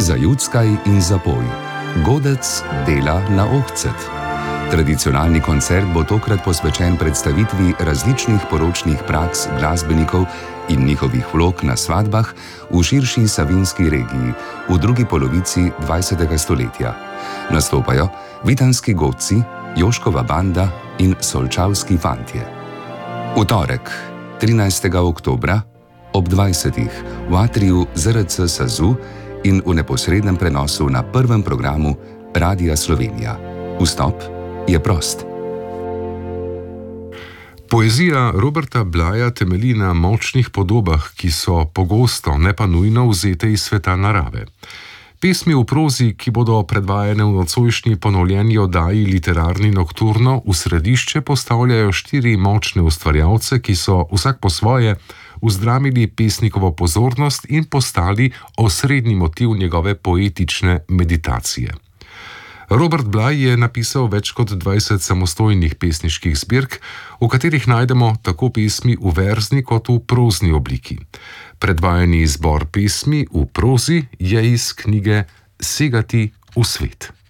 Za Juckaj in zapoj. Godec dela na ohcet. Tradicionalni koncert bo tokrat posvečen predstavitvi različnih poročnih praks glasbenikov in njihovih vlog na svadbah v širši savinjski regiji v drugi polovici 20. stoletja. Nastopajo vitanski godci, Joškova banda in solčavski fantje. V torek, 13. oktobra, ob 20. v atriju ZRC Sazu in v neposrednem prenosu na prvem programu Radia Slovenija. Vstop je prost. Poezija Roberta Blaja temelji na močnih podobah, ki so pogosto, ne pa nujno vzete iz sveta narave. Pesmi v prozi, ki bodo predvajane v nocojšnji ponovljeni oddaji Literarni nokturno, v središče postavljajo 4 močne ustvarjalce, ki so vsak po svoje vzdramili pesnikovo pozornost in postali osrednji motiv njegove poetične meditacije. Robert Blaj je napisal več kot 20 samostojnih pesniških zbirk, v katerih najdemo tako pesmi v verzni kot v prozni obliki. Predvajani izbor pesmi v prozi je iz knjige Segati v svet.